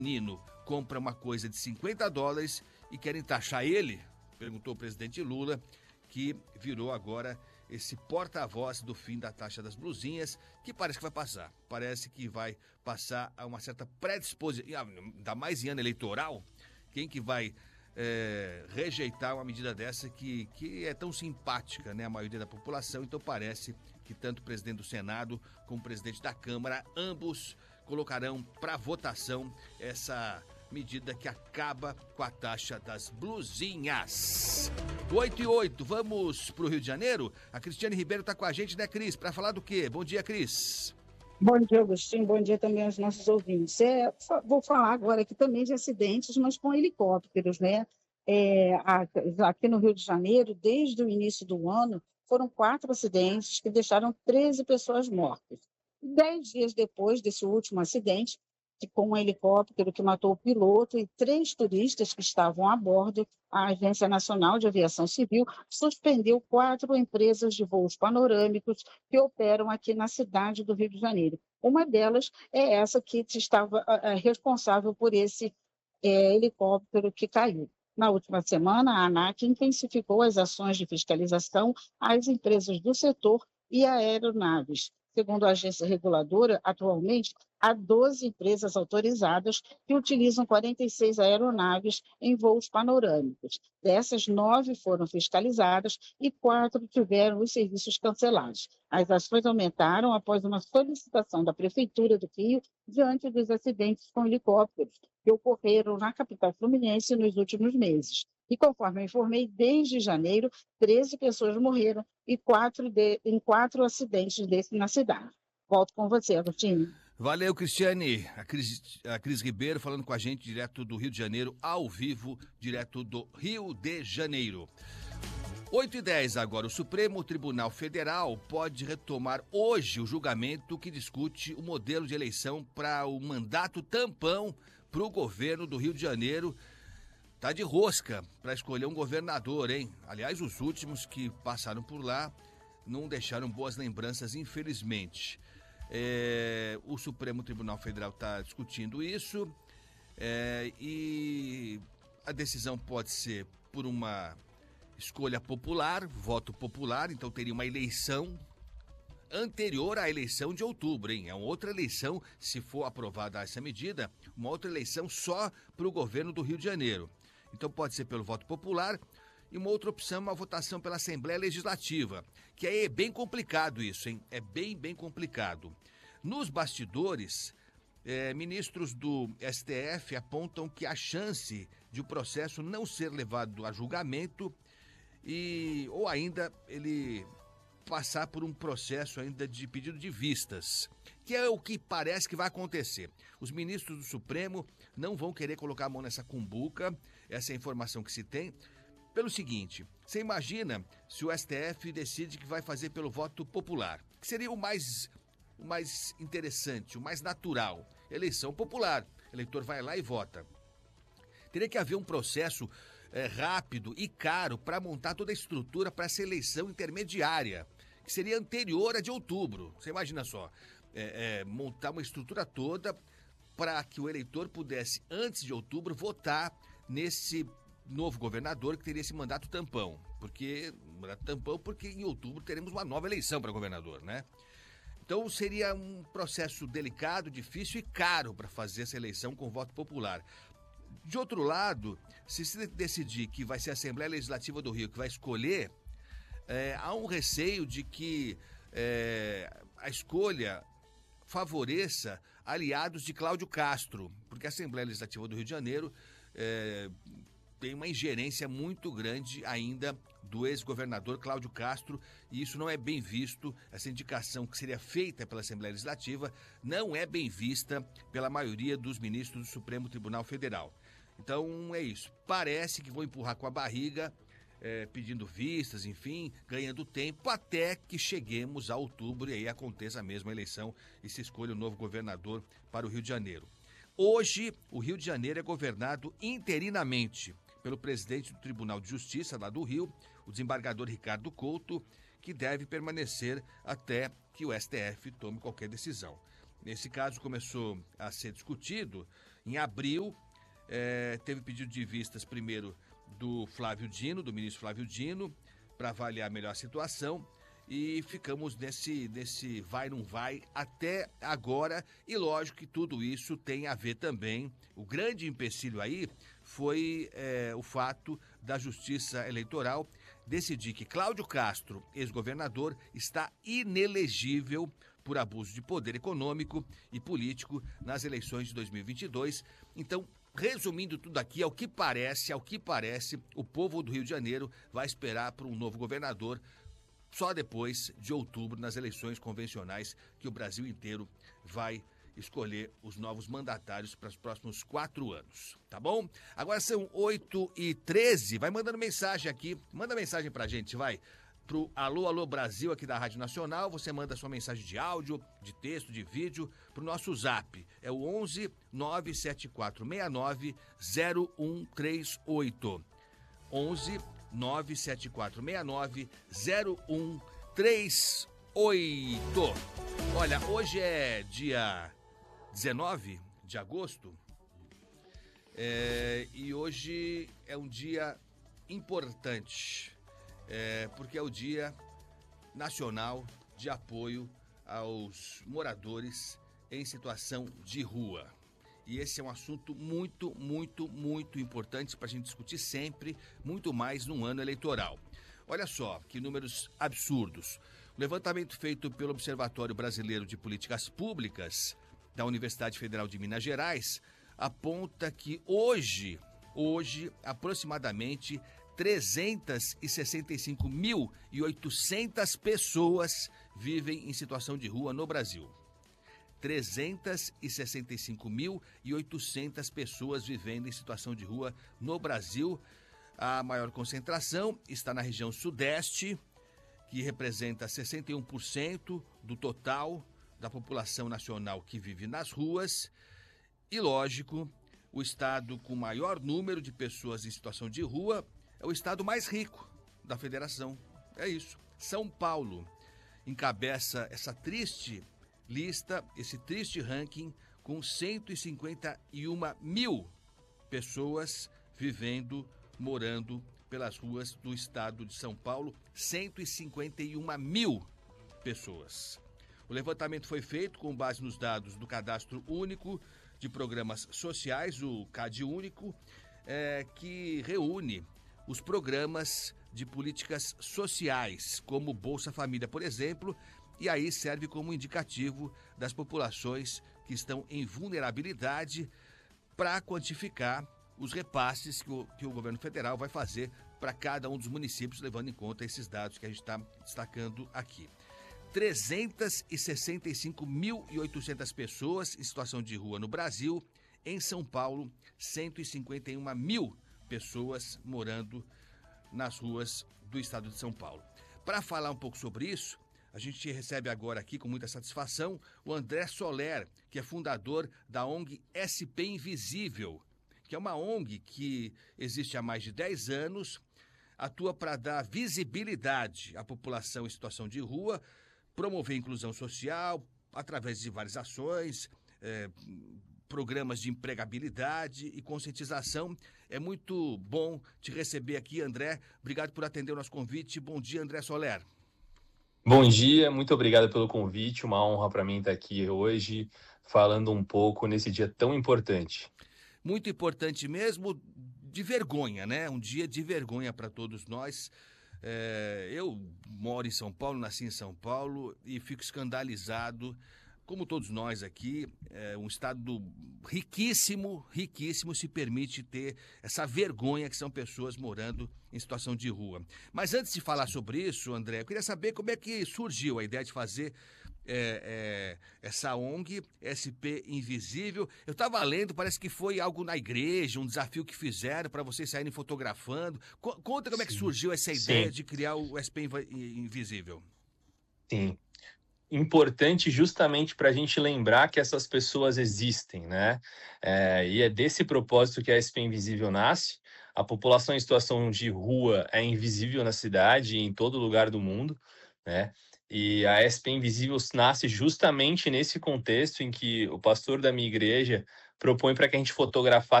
Nino compra uma coisa de $50 e querem taxar ele? Perguntou o presidente Lula, que virou agora esse porta-voz do fim da taxa das blusinhas, que parece que vai passar. Parece que vai passar a uma certa predisposição, ainda mais em ano eleitoral. Quem que vai rejeitar uma medida dessa que é tão simpática, né, a maioria da população? Então parece que tanto o presidente do Senado como o presidente da Câmara, ambos colocarão para votação essa medida que acaba com a taxa das blusinhas. 8:08, vamos para o Rio de Janeiro? A Cristiane Ribeiro está com a gente, né, Cris? Para falar do quê? Bom dia, Cris. Bom dia, Agostinho. Bom dia também aos nossos ouvintes. Vou falar agora aqui também de acidentes, mas com helicópteros, né? Aqui no Rio de Janeiro, desde o início do ano, foram 4 acidentes que deixaram 13 pessoas mortas. 10 dias depois desse último acidente, com um helicóptero que matou o piloto e 3 turistas que estavam a bordo, a Agência Nacional de Aviação Civil suspendeu 4 empresas de voos panorâmicos que operam aqui na cidade do Rio de Janeiro. Uma delas é essa que estava responsável por esse helicóptero que caiu. Na última semana, a ANAC intensificou as ações de fiscalização às empresas do setor e a aeronaves. Segundo a agência reguladora, atualmente há 12 empresas autorizadas que utilizam 46 aeronaves em voos panorâmicos. Dessas, 9 foram fiscalizadas e 4 tiveram os serviços cancelados. As ações aumentaram após uma solicitação da Prefeitura do Rio diante dos acidentes com helicópteros que ocorreram na capital fluminense nos últimos meses. E conforme eu informei, desde janeiro, 13 pessoas morreram em 4 acidentes desses na cidade. Volto com você, Agostinho. Valeu, Cristiane. A Cris Ribeiro falando com a gente direto do Rio de Janeiro, ao vivo, direto do Rio de Janeiro. 8:10 agora. O Supremo Tribunal Federal pode retomar hoje o julgamento que discute o modelo de eleição para o mandato tampão para o governo do Rio de Janeiro. Tá de rosca para escolher um governador, hein? Aliás, os últimos que passaram por lá não deixaram boas lembranças, infelizmente. O Supremo Tribunal Federal está discutindo isso e a decisão pode ser por uma escolha popular, voto popular, então teria uma eleição anterior à eleição de outubro, hein? É uma outra eleição, se for aprovada essa medida, uma outra eleição só para o governo do Rio de Janeiro. Então pode ser pelo voto popular e uma outra opção, uma votação pela Assembleia Legislativa, que é bem complicado isso, hein? É bem complicado. Nos bastidores, ministros do STF apontam que a chance de o processo não ser levado a julgamento ou ainda ele passar por um processo ainda de pedido de vistas, que é o que parece que vai acontecer. Os ministros do Supremo não vão querer colocar a mão nessa cumbuca, essa é a informação que se tem, pelo seguinte: você imagina se o STF decide que vai fazer pelo voto popular, que seria o mais interessante, o mais natural, eleição popular, o eleitor vai lá e vota. Teria que haver um processo rápido e caro para montar toda a estrutura para essa eleição intermediária, que seria anterior a de outubro. Você imagina só, montar uma estrutura toda para que o eleitor pudesse, antes de outubro, votar nesse novo governador que teria esse mandato tampão. Porque em outubro teremos uma nova eleição para governador, né? Então seria um processo delicado, difícil e caro para fazer essa eleição com voto popular. De outro lado, se decidir que vai ser a Assembleia Legislativa do Rio que vai escolher, há um receio de que a escolha favoreça aliados de Cláudio Castro, porque a Assembleia Legislativa do Rio de Janeiro tem uma ingerência muito grande ainda do ex-governador Cláudio Castro, e isso não é bem visto. Essa indicação que seria feita pela Assembleia Legislativa não é bem vista pela maioria dos ministros do Supremo Tribunal Federal. Então é isso, parece que vão empurrar com a barriga, pedindo vistas, enfim, ganhando tempo até que cheguemos a outubro e aí aconteça a mesma eleição e se escolha o novo governador para o Rio de Janeiro. Hoje, o Rio de Janeiro é governado interinamente pelo presidente do Tribunal de Justiça lá do Rio, o desembargador Ricardo Couto, que deve permanecer até que o STF tome qualquer decisão. Nesse caso começou a ser discutido Em abril, teve pedido de vistas primeiro do ministro Flávio Dino, para avaliar melhor a situação. E ficamos nesse vai, não vai, até agora. E lógico que tudo isso tem a ver também. O grande empecilho aí foi o fato da Justiça Eleitoral decidir que Cláudio Castro, ex-governador, está inelegível por abuso de poder econômico e político nas eleições de 2022. Então, resumindo tudo aqui, ao que parece, o povo do Rio de Janeiro vai esperar por um novo governador só depois de outubro, nas eleições convencionais, que o Brasil inteiro vai escolher os novos mandatários para os próximos 4 anos, tá bom? Agora são 8h13, vai mandando mensagem aqui, manda mensagem pra gente, vai, pro Alô, Alô Brasil aqui da Rádio Nacional, você manda sua mensagem de áudio, de texto, de vídeo, pro nosso zap, é o 11 97469 0138, 11 97469 0138. Olha, hoje é dia 19 de agosto e hoje é um dia importante, porque é o Dia Nacional de Apoio aos Moradores em Situação de Rua. E esse é um assunto muito, muito, muito importante para a gente discutir sempre, muito mais num ano eleitoral. Olha só que números absurdos. O levantamento feito pelo Observatório Brasileiro de Políticas Públicas da Universidade Federal de Minas Gerais aponta que hoje aproximadamente 365.800 pessoas vivem em situação de rua no Brasil. 365.800 pessoas vivendo em situação de rua no Brasil. A maior concentração está na região sudeste, que representa 61% do total da população nacional que vive nas ruas. E, lógico, o estado com maior número de pessoas em situação de rua é o estado mais rico da federação. É isso. São Paulo encabeça essa triste lista, esse triste ranking, com 151 mil pessoas morando pelas ruas do estado de São Paulo. 151 mil pessoas. O levantamento foi feito com base nos dados do Cadastro Único de Programas Sociais, o CadÚnico, que reúne os programas de políticas sociais, como Bolsa Família, por exemplo, e aí serve como indicativo das populações que estão em vulnerabilidade para quantificar os repasses que o governo federal vai fazer para cada um dos municípios, levando em conta esses dados que a gente está destacando aqui. 365.800 pessoas em situação de rua no Brasil. Em São Paulo, 151 mil pessoas morando nas ruas do estado de São Paulo. Para falar um pouco sobre isso, a gente recebe agora aqui com muita satisfação o André Soler, que é fundador da ONG SP Invisível, que é uma ONG que existe há mais de 10 anos, atua para dar visibilidade à população em situação de rua, promover inclusão social através de várias ações, programas de empregabilidade e conscientização. É muito bom te receber aqui, André. Obrigado por atender o nosso convite. Bom dia, André Soler. Bom dia, muito obrigado pelo convite. Uma honra para mim estar aqui hoje, falando um pouco nesse dia tão importante. Muito importante mesmo, de vergonha, né? Um dia de vergonha para todos nós. Eu moro em São Paulo, nasci em São Paulo e fico escandalizado, como todos nós aqui, um estado riquíssimo se permite ter essa vergonha que são pessoas morando em situação de rua. Mas antes de falar sobre isso, André, eu queria saber como é que surgiu a ideia de fazer essa ONG, SP Invisível. Eu estava lendo, parece que foi algo na igreja, um desafio que fizeram para vocês saírem fotografando. Conta como é que surgiu essa ideia de criar o SP Invisível. Sim. Importante justamente para a gente lembrar que essas pessoas existem, né? E é desse propósito que a SP Invisível nasce. A população em situação de rua é invisível na cidade e em todo lugar do mundo, né? E a SP Invisível nasce justamente nesse contexto em que o pastor da minha igreja propõe para que a gente fotografasse